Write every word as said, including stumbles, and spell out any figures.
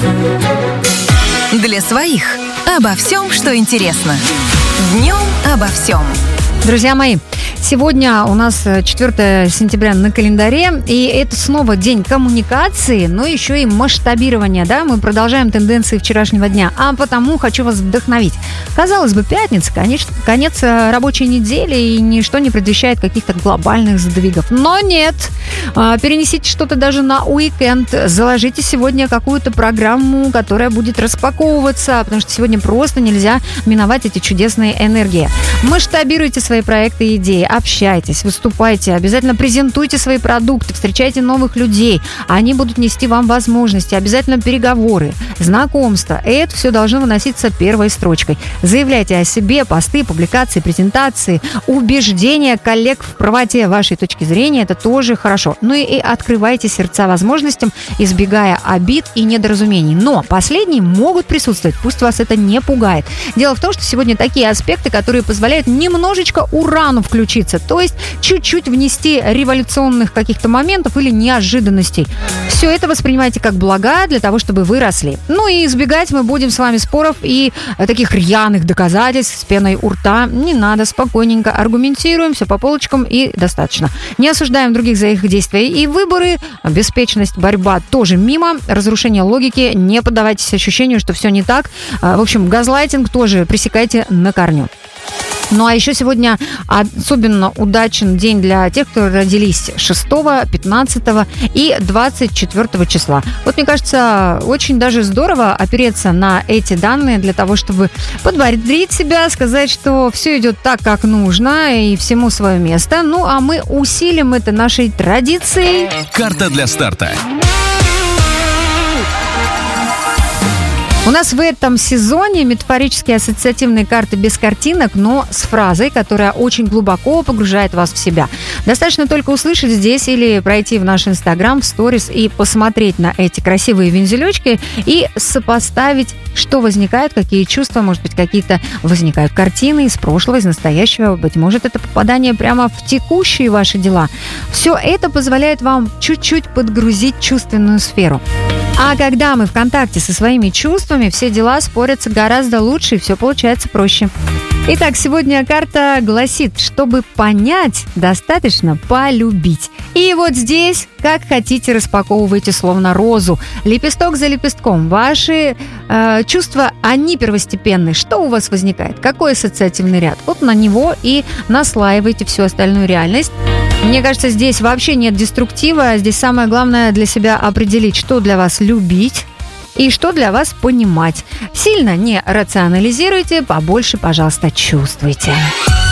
Для своих. Обо всем, что интересно. Днем обо всем. Друзья мои, сегодня у нас четвёртое сентября на календаре, и это снова день коммуникации, но еще и масштабирования, да, мы продолжаем тенденции вчерашнего дня, а потому хочу вас вдохновить. Казалось бы, пятница, конец, конец рабочей недели, и ничто не предвещает каких-то глобальных сдвигов, но нет, перенесите что-то даже на уикенд, заложите сегодня какую-то программу, которая будет распаковываться, потому что сегодня просто нельзя миновать эти чудесные энергии. Масштабируйте свои проекты и идеи, общайтесь, выступайте, обязательно презентуйте свои продукты, встречайте новых людей, они будут нести вам возможности, обязательно переговоры, знакомства, и это все должно выноситься первой строчкой. Заявляйте о себе, посты, публикации, презентации, убеждения коллег в правоте вашей точки зрения, это тоже хорошо. Ну и, и открывайте сердца возможностям, избегая обид и недоразумений. Но последние могут присутствовать, пусть вас это не пугает. Дело в том, что сегодня такие аспекты, которые позволяют немножечко урану включиться, то есть чуть-чуть внести революционных каких-то моментов или неожиданностей. Все это воспринимайте как блага для того, чтобы вы росли. Ну и избегать мы будем с вами споров и таких рьяных доказательств с пеной у рта. Не надо, спокойненько аргументируем, все по полочкам и достаточно. Не осуждаем других за их действия и выборы. Беспечность, борьба тоже мимо. Разрушение логики. Не поддавайтесь ощущению, что все не так. В общем, газлайтинг тоже пресекайте на корню. Ну а еще сегодня особенно удачен день для тех, кто родились шестого, пятнадцатого и двадцать четвёртого числа. Вот мне кажется, очень даже здорово опереться на эти данные для того, чтобы подбодрить себя, сказать, что все идет так, как нужно, и всему свое место. Ну а мы усилим это нашей традицией. Карта для старта. У нас в этом сезоне метафорические ассоциативные карты без картинок, но с фразой, которая очень глубоко погружает вас в себя. Достаточно только услышать здесь или пройти в наш Инстаграм, в сторис и посмотреть на эти красивые вензелечки и сопоставить, что возникает, какие чувства, может быть, какие-то возникают картины из прошлого, из настоящего, быть может, это попадание прямо в текущие ваши дела. Все это позволяет вам чуть-чуть подгрузить чувственную сферу. А когда мы в контакте со своими чувствами, все дела спорятся гораздо лучше и все получается проще. Итак, сегодня карта гласит, чтобы понять, достаточно полюбить. И вот здесь, как хотите, распаковывайте словно розу. Лепесток за лепестком. Ваши э, чувства, они первостепенны. Что у вас возникает? Какой ассоциативный ряд? Вот на него и наслаивайте всю остальную реальность. Мне кажется, здесь вообще нет деструктива. Здесь самое главное для себя определить, что для вас любить и что для вас понимать. Сильно не рационализируйте, побольше, пожалуйста, чувствуйте.